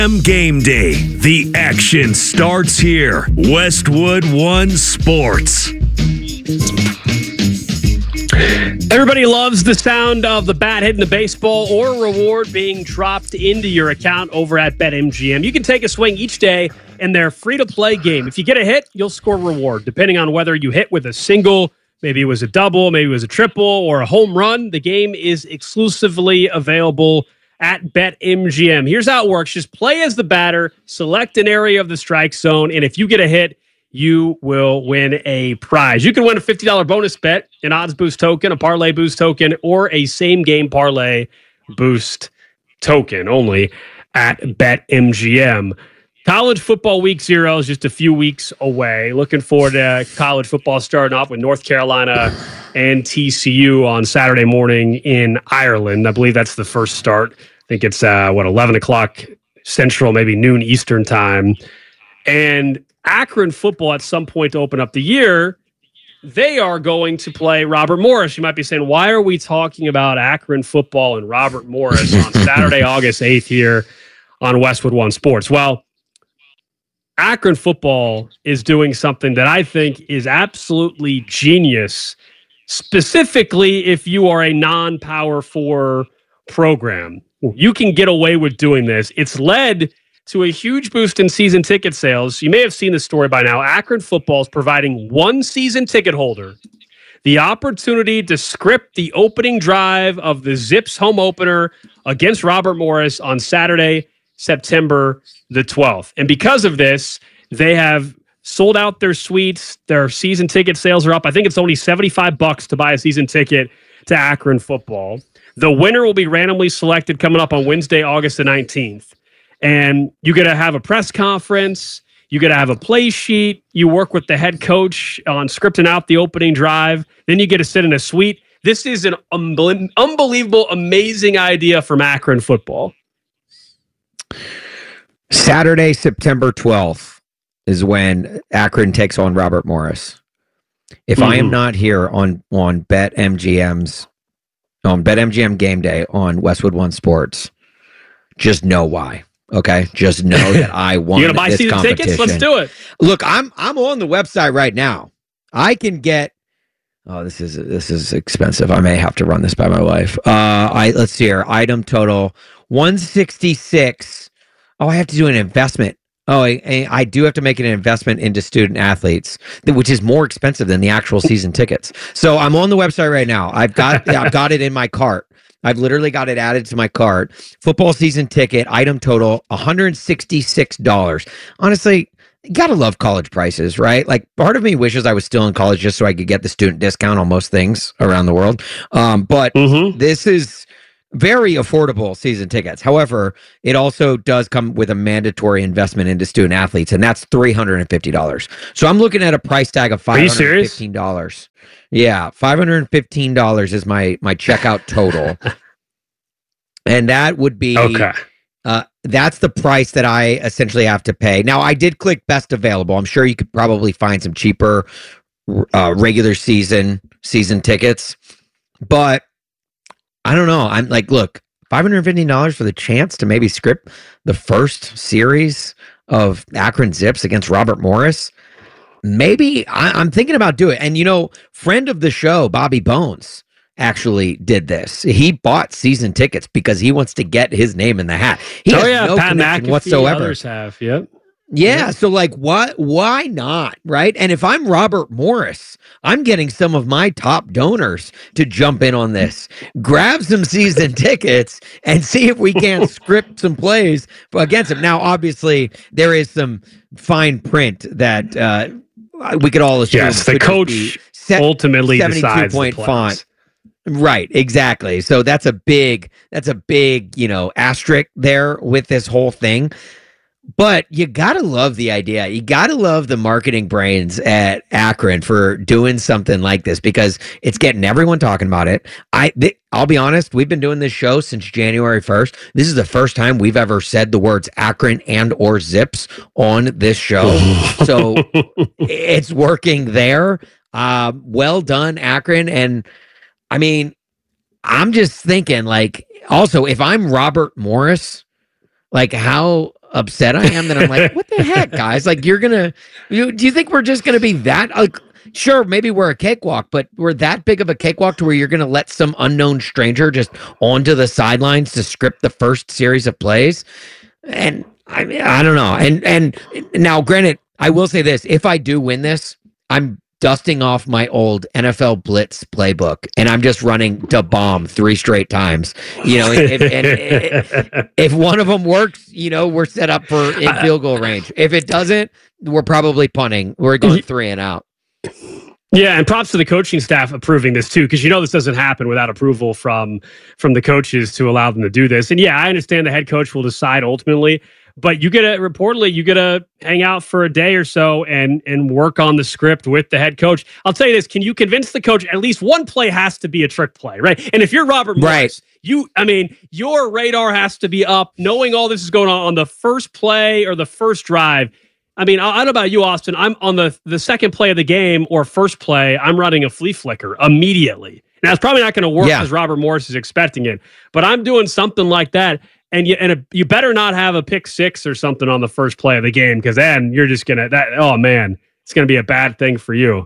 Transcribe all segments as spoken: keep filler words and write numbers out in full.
Game day. The action starts here. Westwood One Sports. Everybody loves the sound of the bat hitting the baseball or reward being dropped into your account over at BetMGM. You can take a swing each day in their free-to-play game. If you get a hit, you'll score reward. Depending on whether you hit with a single, maybe it was a double, maybe it was a triple, or a home run, the game is exclusively available at BetMGM. Here's how it works. Just play as the batter, select an area of the strike zone, and if you get a hit, you will win a prize. You can win a fifty dollars bonus bet, an odds boost token, a parlay boost token, or a same-game parlay boost token only at BetMGM. College football week zero is just a few weeks away. Looking forward to college football starting off with North Carolina and T C U on Saturday morning in Ireland. I believe that's the first start. I think it's, uh, what, eleven o'clock Central, maybe noon Eastern time. And Akron football at some point to open up the year, they are going to play Robert Morris. You might be saying, why are we talking about Akron football and Robert Morris on Saturday, August eighth here on Westwood One Sports? Well, Akron football is doing something that I think is absolutely genius, specifically if you are a non-Power Four program. You can get away with doing this. It's led to a huge boost in season ticket sales. You may have seen the story by now. Akron football is providing one season ticket holder the opportunity to script the opening drive of the Zips home opener against Robert Morris on Saturday, September the twelfth. And because of this, they have sold out their suites. Their season ticket sales are up. I think it's only seventy-five bucks to buy a season ticket to Akron football. The winner will be randomly selected coming up on Wednesday, August the nineteenth. And you get to have a press conference. You get to have a play sheet. You work with the head coach on scripting out the opening drive. Then you get to sit in a suite. This is an unbe- unbelievable, amazing idea from Akron football. Saturday, September twelfth is when Akron takes on Robert Morris. If mm-hmm. I am not here on, on BetMGM's on BetMGM Game Day on Westwood One Sports, just know why. Okay, just know that I won. You're gonna buy this season tickets? Let's do it. Look, I'm I'm on the website right now. I can get. Oh, this is this is expensive. I may have to run this by my wife. Uh, I let's see here. Item total one sixty-six. Oh, I have to do an investment. Oh, I, I do have to make an investment into student athletes, which is more expensive than the actual season tickets. So I'm on the website right now. I've got I've got it in my cart. I've literally got it added to my cart. Football season ticket, item total, one hundred sixty-six dollars. Honestly, you gotta love college prices, right? Like, part of me wishes I was still in college just so I could get the student discount on most things around the world. Um, but mm-hmm. this is very affordable season tickets. However, it also does come with a mandatory investment into student athletes, and that's three hundred fifty dollars. So I'm looking at a price tag of five hundred fifteen dollars. Yeah, five hundred fifteen dollars is my my checkout total. And that would be okay. Uh, that's the price that I essentially have to pay. Now, I did click best available. I'm sure you could probably find some cheaper uh, regular season season tickets, but I don't know. I'm like, look, five hundred fifteen dollars for the chance to maybe script the first series of Akron Zips against Robert Morris. Maybe I, I'm thinking about doing it. And, you know, friend of the show, Bobby Bones, actually did this. He bought season tickets because he wants to get his name in the hat. He oh, has yeah, no Pat connection McAfee, whatsoever. Others have, yep. Yeah, yep. So like, what? Why not, right? And if I'm Robert Morris, I'm getting some of my top donors to jump in on this. Grab some season tickets and see if we can't script some plays against him. Now, obviously, there is some fine print that uh, we could all assume. Yes, the coach set, ultimately decides point the font. Right, exactly. So that's a big, that's a big, you know, asterisk there with this whole thing. But you gotta love the idea. You gotta love the marketing brains at Akron for doing something like this because it's getting everyone talking about it. I, th- I'll be honest. We've been doing this show since January first. This is the first time we've ever said the words Akron and or Zips on this show. So it's working there. Uh, well done, Akron. And I mean, I'm just thinking, like, also, if I'm Robert Morris, like, how upset I am that I'm like, what the heck, guys? Like, you're gonna, you, do you think we're just gonna be that? Like, sure, maybe we're a cakewalk, but we're that big of a cakewalk to where you're gonna let some unknown stranger just onto the sidelines to script the first series of plays? And I mean, I don't know. And and now, granted, I will say this: if I do win this, I'm dusting off my old N F L Blitz playbook, and I'm just running to bomb three straight times. You know, if, and, and, if one of them works, you know, we're set up for in field goal range. If it doesn't, we're probably punting. We're going three and out. Yeah, and props to the coaching staff approving this too, because you know this doesn't happen without approval from from the coaches to allow them to do this. And yeah, I understand the head coach will decide ultimately. But you get to reportedly you get to hang out for a day or so and and work on the script with the head coach. I'll tell you this: can you convince the coach at least one play has to be a trick play, right? And if you're Robert Morris, right. you, I mean, your radar has to be up, knowing all this is going on on the first play or the first drive. I mean, I, I don't know about you, Austin. I'm on the the second play of the game or first play. I'm running a flea flicker immediately. Now it's probably not going to work yeah. as Robert Morris is expecting it, but I'm doing something like that. And you and a, you better not have a pick six or something on the first play of the game, because then you're just gonna that oh man, it's gonna be a bad thing for you.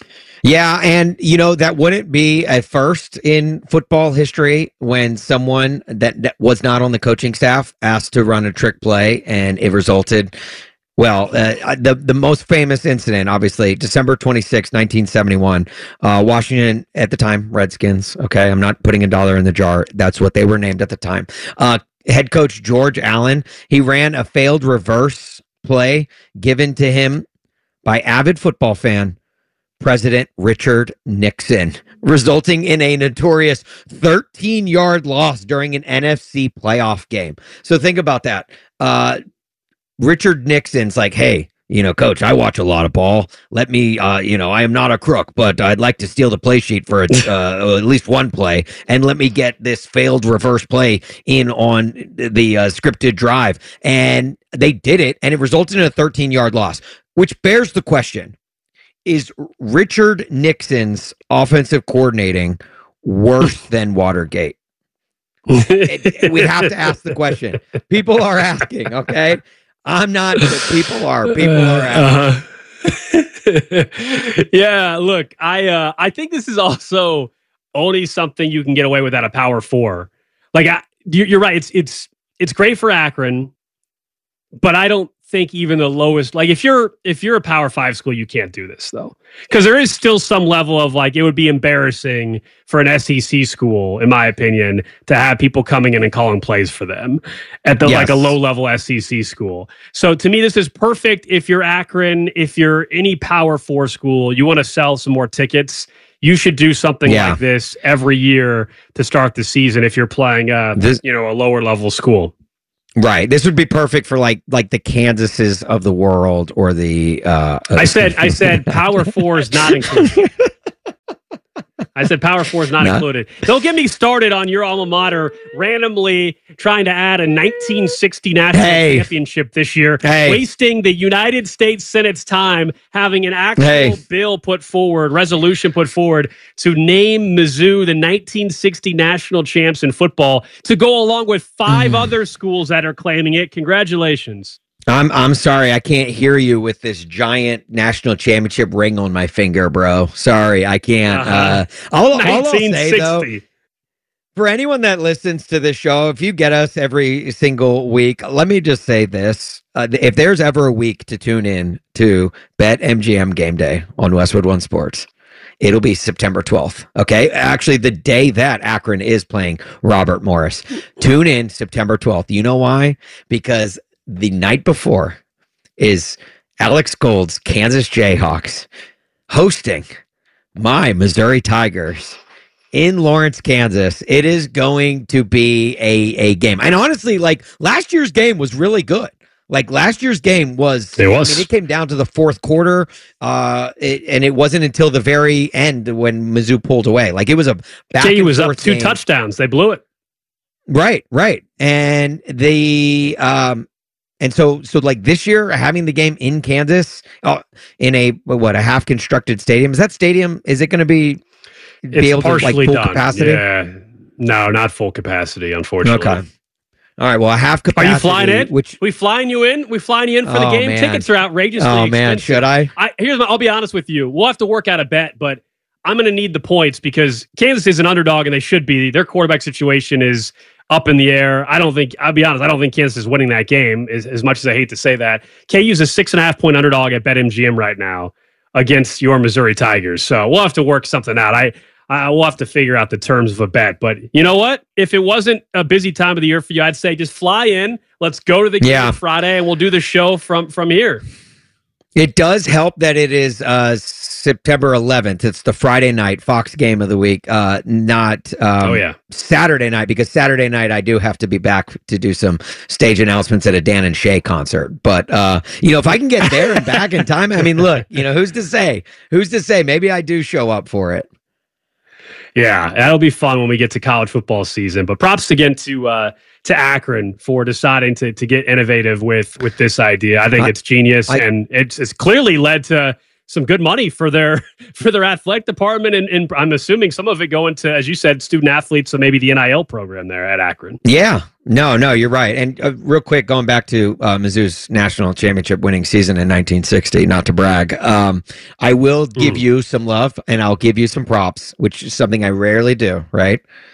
Yeah, and you know that wouldn't be a first in football history when someone that, that was not on the coaching staff asked to run a trick play, and it resulted. Well, uh, the the most famous incident, obviously, December twenty-sixth, nineteen seventy-one, uh, Washington at the time, Redskins. Okay, I'm not putting a dollar in the jar. That's what they were named at the time. Uh, head coach George Allen, he ran a failed reverse play given to him by avid football fan President Richard Nixon, resulting in a notorious thirteen-yard loss during an N F C playoff game. So think about that. Uh, Richard Nixon's like, hey, you know, coach, I watch a lot of ball. Let me, uh, you know, I am not a crook, but I'd like to steal the play sheet for a, uh, at least one play, and let me get this failed reverse play in on the uh, scripted drive. And they did it, and it resulted in a thirteen-yard loss, which bears the question, is Richard Nixon's offensive coordinating worse than Watergate? it, it, we have to ask the question. People are asking, okay? I'm not, but people are. People are asking. Uh-huh. Yeah, look, I uh, I think this is also only something you can get away with at a Power Four. Like, I, you're right. It's it's it's great for Akron, but I don't think even the lowest, like if you're if you're a Power Five school, you can't do this though, because there is still some level of like, it would be embarrassing for an S E C school, in my opinion, to have people coming in and calling plays for them at the yes. like a low level S E C school. So to me, this is perfect if you're Akron, if you're any Power Four school, you want to sell some more tickets. You should do something yeah. like this every year to start the season if you're playing a this, you know a lower level school. Right. This would be perfect for like like the Kansases of the world, or the uh I said I said Power Four is not included. I said Power Four is not, not included. Don't get me started on your alma mater randomly trying to add a nineteen sixty national hey. championship this year, hey. wasting the United States Senate's time having an actual hey. bill put forward, resolution put forward to name Mizzou the nineteen sixty national champs in football, to go along with five mm. other schools that are claiming it. Congratulations. I'm I'm sorry, I can't hear you with this giant national championship ring on my finger, bro. Sorry, I can't. Uh-huh. Uh, all, all I'll say, though, for anyone that listens to this show, if you get us every single week, let me just say this. Uh, if there's ever a week to tune in to BetMGM Game Day on Westwood One Sports, it'll be September twelfth, okay? Actually, the day that Akron is playing Robert Morris. Tune in September twelfth. You know why? Because the night before is Alex Gold's Kansas Jayhawks hosting my Missouri Tigers in Lawrence, Kansas. It is going to be a, a game. And honestly, like, last year's game was really good. Like, last year's game was, it was. I mean, it came down to the fourth quarter, uh, it, and it wasn't until the very end when Mizzou pulled away. Like, it was a back Jay and was forth up two game. touchdowns. They blew it. Right, right. And the, um, And so, so like this year, having the game in Kansas, uh, in a what a half constructed stadium, is that stadium? Is it going to be be it's able to like full done. capacity? Yeah, no, not full capacity, unfortunately. Okay, All right, well, I have capacity. Are you flying in? Which we flying you in? We flying you in for oh, the game? Man. Tickets are outrageously oh, expensive. man, should I? I here's my, I'll be honest with you. We'll have to work out a bet, but I'm going to need the points because Kansas is an underdog, and they should be. Their quarterback situation is up in the air. I don't think, I'll be honest, I don't think Kansas is winning that game, as, as much as I hate to say that. K U's a six and a half point underdog at BetMGM right now against your Missouri Tigers. So we'll have to work something out. I I will have to figure out the terms of a bet. But you know what? If it wasn't a busy time of the year for you, I'd say just fly in. Let's go to the game yeah. Friday, and we'll do the show from from here. It does help that it is uh, September eleventh. It's the Friday night Fox game of the week, uh, not um, oh, yeah. Saturday night, because Saturday night I do have to be back to do some stage announcements at a Dan and Shay concert. But, uh, you know, if I can get there and back in time, I mean, look, you know, who's to say? Who's to say? Maybe I do show up for it. Yeah, that'll be fun when we get to college football season. But props again to uh, to Akron for deciding to to get innovative with with this idea. I think I, it's genius, I, and it's it's clearly led to some good money for their for their athletic department, and, and I'm assuming some of it going to, as you said, student athletes. So maybe the N I L program there at Akron. Yeah, no, no, you're right. And uh, real quick, going back to uh, Mizzou's national championship winning season in nineteen sixty, not to brag, um, I will give mm. you some love and I'll give you some props, which is something I rarely do. Right.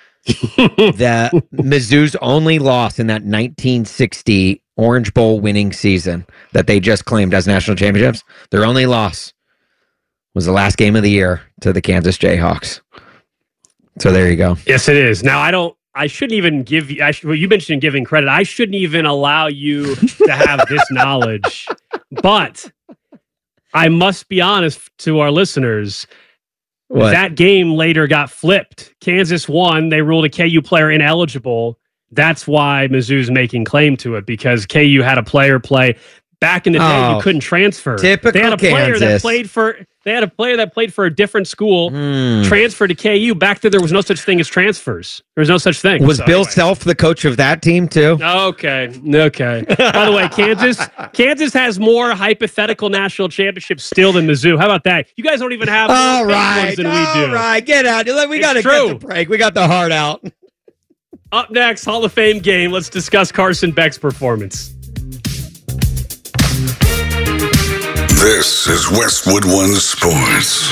That Mizzou's only loss in that nineteen sixty Orange Bowl winning season that they just claimed as national championships, their only loss was the last game of the year to the Kansas Jayhawks. So there you go. Yes, it is. Now, I don't, I shouldn't even give you, I should, well, you mentioned giving credit. I shouldn't even allow you to have this knowledge, but I must be honest to our listeners. What? That game later got flipped. Kansas won. They ruled a K U player ineligible. That's why Mizzou's making claim to it, because K U had a player play. Back in the day, oh, you couldn't transfer. Typical they had a player Kansas. that played for. They had a player that played for a different school, mm. transferred to K U. Back then, there was no such thing as transfers. There was no such thing. Was so, Bill anyway. Self the coach of that team too? Okay, okay. By the way, Kansas, Kansas has more hypothetical national championships still than Mizzou. How about that? You guys don't even have more all right, ones than all we do. right, get out. We got to get the break. We got the heart out. Up next, Hall of Fame game. Let's discuss Carson Beck's performance. This is Westwood One Sports.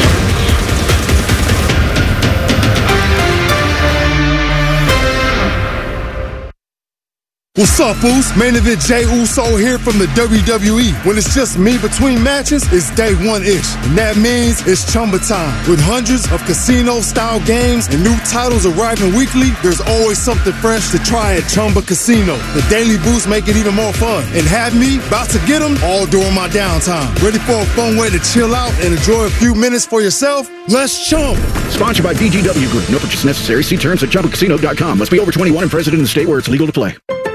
What's up, Uso? Main event Jey Uso here from the W W E. When it's just me between matches, it's day one-ish. And that means it's Chumba time. With hundreds of casino-style games and new titles arriving weekly, there's always something fresh to try at Chumba Casino. The daily boosts make it even more fun. And have me about to get them all during my downtime. Ready for a fun way to chill out and enjoy a few minutes for yourself? Let's Chumba. Sponsored by B G W Group. No purchase necessary. See terms at Chumba Casino dot com. Must be over twenty-one and present in the state where it's legal to play.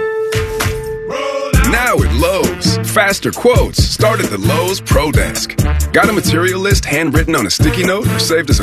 Now at Lowe's, faster quotes start at the Lowe's Pro Desk. Got a material list handwritten on a sticky note or saved as a